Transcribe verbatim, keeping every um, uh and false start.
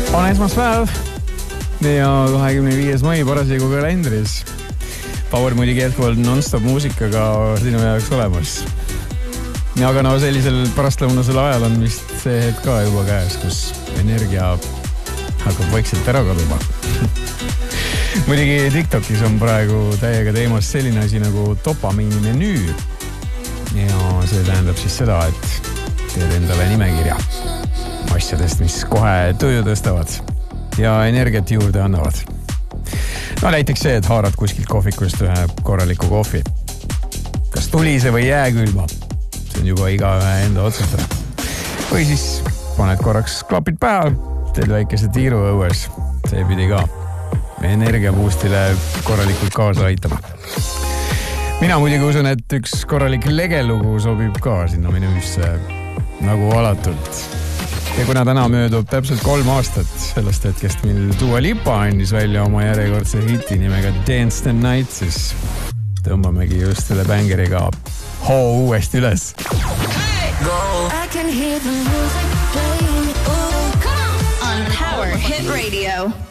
On esmaspäev ja kahekümne viies mai parasjagu kalendris. Power muidugi jätkuvalt non-stop muusikaga sinu jaoks olemas. Ja aga no sellisel parastlõunasel ajal on vist see hetk ka juba käes, kus energia hakkab vaikselt ära kaduma. Muidugi TikTokis on praegu täiega teemas selline asi nagu dopamiini menüü. Ja see tähendab siis seda, et teed endale nimekirja asjadest, mis kohe tuju tõstavad ja energiat juurde annavad. No näiteks see, et haarad kuskilt kohvikust ühe korraliku kohvi. Kas tulise või jääkülma? See on juba iga ühe enda otsustada. Või siis paned korraks klapid päeval, teed väikese tiiru õues. See pidi ka energiaboostile korralikult kaasa aitama. Mina muidugi usun, et üks korralik legelugu sobib ka sinna menüüsse nagu alatult. Ja kuna täna möödub täpselt kolm aastat sellest hetkest, mil Dua Lipa andis välja oma järjekordse hiti nimega Dance the Night, siis tõmbamegi just selle bängeriga hoo uuesti üles. I can hear the music playing. Oh, come on. On Power Hit Radio.